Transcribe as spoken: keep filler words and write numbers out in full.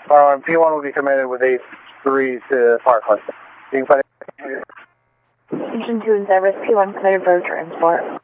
Uh, P one will be committed with A three to Parkland. You can put Engine two is Everest, P one committed for transport.